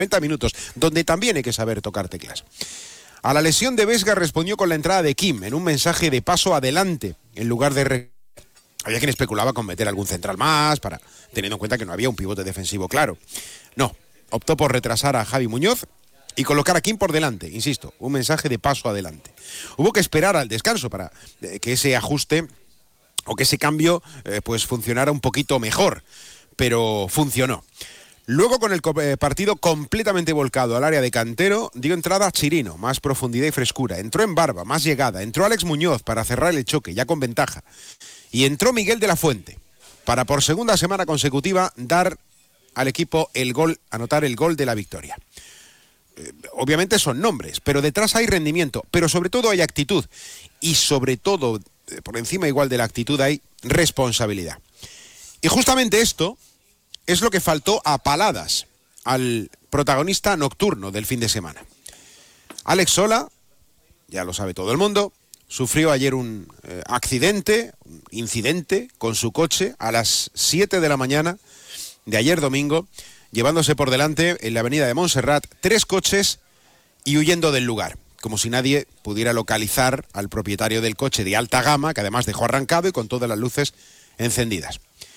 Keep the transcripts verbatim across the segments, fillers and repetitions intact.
noventa minutos, donde también hay que saber tocar teclas. A la lesión de Vesga respondió con la entrada de Kim, en un mensaje de paso adelante, en lugar de... Re... Había quien especulaba con meter algún central más, para teniendo en cuenta que no había un pivote defensivo claro. No, optó por retrasar a Javi Muñoz y colocar a Kim por delante, insisto, un mensaje de paso adelante. Hubo que esperar al descanso para eh, que ese ajuste o que ese cambio eh, pues funcionara un poquito mejor, pero funcionó. Luego, con el partido completamente volcado al área de Cantero, dio entrada Chirino, más profundidad y frescura. Entró en Barba, más llegada. Entró Alex Muñoz para cerrar el choque, ya con ventaja. Y entró Miguel de la Fuente, para por segunda semana consecutiva dar al equipo el gol, anotar el gol de la victoria. Eh, obviamente son nombres, pero detrás hay rendimiento, pero sobre todo hay actitud. Y sobre todo, eh, por encima igual de la actitud, hay responsabilidad. Y justamente esto es lo que faltó a paladas al protagonista nocturno del fin de semana. Alex Sola, ya lo sabe todo el mundo, sufrió ayer un eh, accidente, un incidente con su coche a las siete de la mañana de ayer domingo, llevándose por delante en la avenida de Montserrat tres coches y huyendo del lugar, como si nadie pudiera localizar al propietario del coche de alta gama, que además dejó arrancado y con todas las luces encendidas.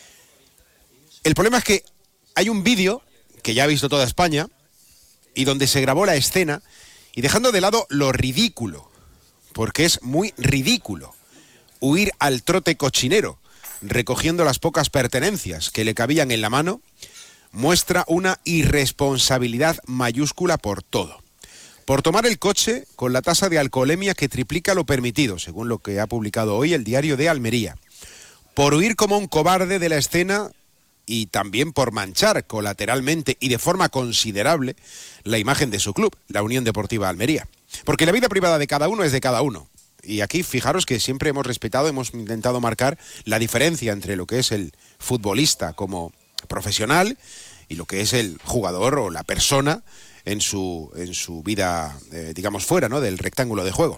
El problema es que hay un vídeo que ya ha visto toda España y donde se grabó la escena, y dejando de lado lo ridículo, porque es muy ridículo huir al trote cochinero recogiendo las pocas pertenencias que le cabían en la mano, muestra una irresponsabilidad mayúscula por todo. Por tomar el coche con la tasa de alcoholemia que triplica lo permitido, según lo que ha publicado hoy el Diario de Almería. Por huir como un cobarde de la escena y también por manchar colateralmente y de forma considerable la imagen de su club, la Unión Deportiva Almería. Porque la vida privada de cada uno es de cada uno. Y aquí fijaros que siempre hemos respetado, hemos intentado marcar la diferencia entre lo que es el futbolista como profesional y lo que es el jugador o la persona en su, en su vida, eh, digamos, fuera, ¿no?, del rectángulo de juego.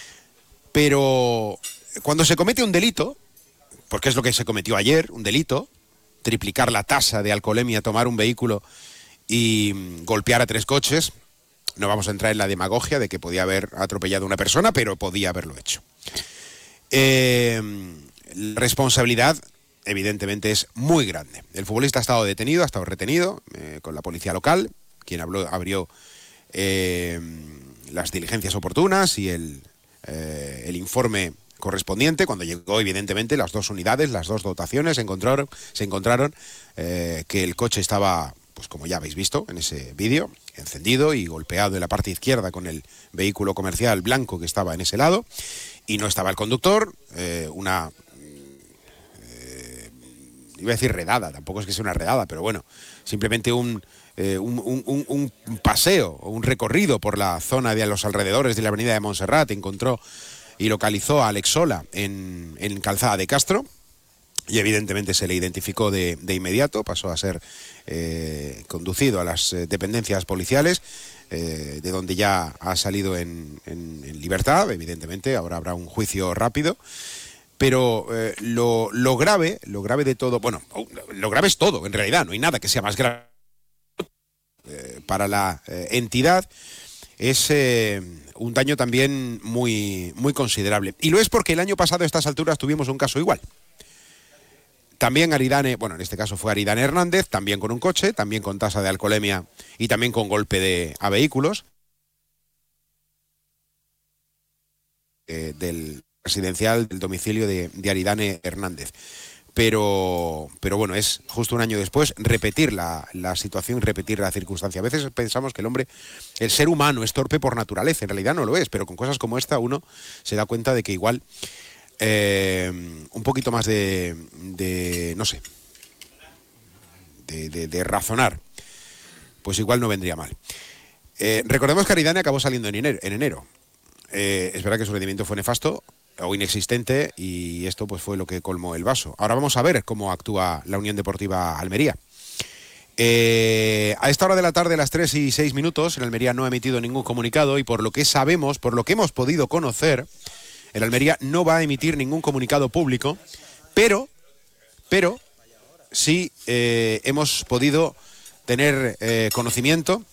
Pero cuando se comete un delito, porque es lo que se cometió ayer, un delito, triplicar la tasa de alcoholemia, tomar un vehículo y golpear a tres coches, no vamos a entrar en la demagogia de que podía haber atropellado a una persona, pero podía haberlo hecho. Eh, la responsabilidad, evidentemente, es muy grande. El futbolista ha estado detenido, ha estado retenido eh, con la policía local, quien habló, abrió eh, las diligencias oportunas y el, eh, el informe correspondiente. Cuando llegó, evidentemente, las dos unidades, las dos dotaciones, se encontraron, se encontraron eh, que el coche estaba, pues como ya habéis visto en ese vídeo, encendido y golpeado en la parte izquierda con el vehículo comercial blanco que estaba en ese lado, y no estaba el conductor, eh, una, eh, iba a decir redada, tampoco es que sea una redada, pero bueno, simplemente un, eh, un, un, un, un paseo o un recorrido por la zona de los alrededores de la avenida de Montserrat, encontró y localizó a Alex Sola en, en Calzada de Castro, y evidentemente se le identificó de, de inmediato, pasó a ser eh, conducido a las eh, dependencias policiales, eh, de donde ya ha salido en, en, en libertad. Evidentemente ahora habrá un juicio rápido, pero eh, lo, lo grave, lo grave de todo, bueno, lo grave es todo, en realidad, no hay nada que sea más grave eh, para la eh, entidad, es eh, un daño también muy, muy considerable. Y lo es porque el año pasado a estas alturas tuvimos un caso igual. También Aridane, bueno, en este caso fue Aridane Hernández, también con un coche, también con tasa de alcoholemia y también con golpe de, a vehículos, eh, del residencial, del domicilio de, de Aridane Hernández. Pero, pero bueno, es justo un año después repetir la, la situación, repetir la circunstancia. A veces pensamos que el hombre, el ser humano es torpe por naturaleza, en realidad no lo es, pero con cosas como esta uno se da cuenta de que igual eh, un poquito más de, de no sé, de, de, de razonar, pues igual no vendría mal. Eh, recordemos que Aridane acabó saliendo en enero. En enero. Eh, es verdad que su rendimiento fue nefasto o inexistente, y esto pues fue lo que colmó el vaso. Ahora vamos a ver cómo actúa la Unión Deportiva Almería. Eh, a esta hora de la tarde, a las tres y seis minutos, el Almería no ha emitido ningún comunicado, y por lo que sabemos, por lo que hemos podido conocer, el Almería no va a emitir ningún comunicado público, pero, pero sí eh, hemos podido tener eh, conocimiento